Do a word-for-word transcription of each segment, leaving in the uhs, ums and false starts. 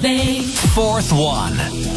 thing. Fourth one.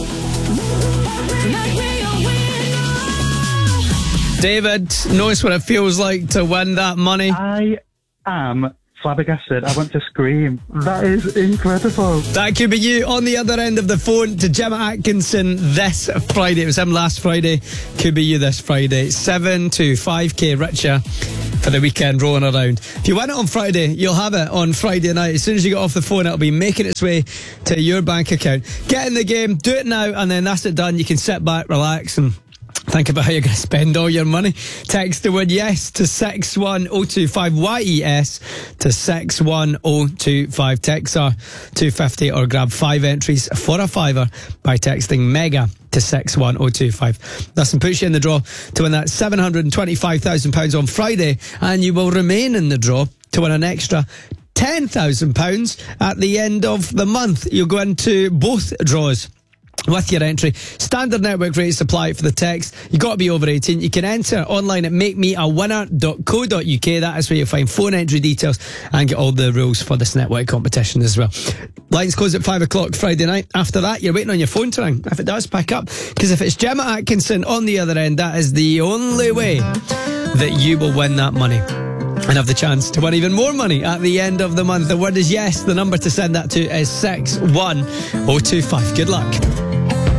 David knows what it feels like to win that money. I am flabbergasted. I want to scream. That is incredible. That could be you on the other end of the phone to Gemma Atkinson this Friday. It was him last Friday. Could be you this Friday. seven to five K richer for the weekend rolling around. If you win it on Friday, you'll have it on Friday night. As soon as you get off the phone, it'll be making its way to your bank account. Get in the game, do it now, and then that's it done. You can sit back, relax, and think about how you're going to spend all your money. Text the word yes to six one oh two five, Y E S to six one oh two five. Text are two fifty or grab five entries for a fiver by texting MEGA to six one oh two five. Listen, puts you in the draw to win that seven hundred twenty-five thousand pounds on Friday, and you will remain in the draw to win an extra ten thousand pounds at the end of the month. You'll go into both draws with your entry. Standard network rates apply for the text. You've got to be over eighteen. You can enter online at make me a winner dot co dot U K. That is where you'll find phone entry details and get all the rules for this network competition as well. Lines close at five o'clock Friday night. After that, you're waiting on your phone to ring. If it does, pick up. Because if it's Gemma Atkinson on the other end, that is the only way that you will win that money and have the chance to win even more money at the end of the month. The word is yes. The number to send that to is six one oh two five. Good luck.